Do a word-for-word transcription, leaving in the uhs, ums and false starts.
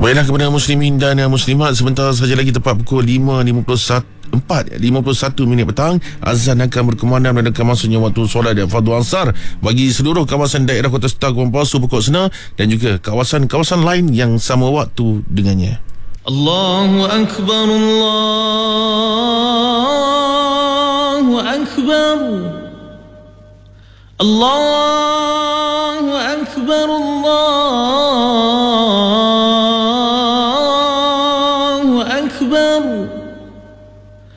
Baiklah kepada muslimin dan muslimat, sebentar saja lagi tepat pukul lima lima puluh satu empat lima puluh satu minit petang, azan akan berkumandang menandakan masanya waktu solat dan fardu asar bagi seluruh kawasan daerah Kota Setar, Kuala Lumpur, Pokok Senar dan juga kawasan-kawasan lain yang sama waktu dengannya. Allahu Akbar, Allahu Akbar, Allahu Akbar, Allah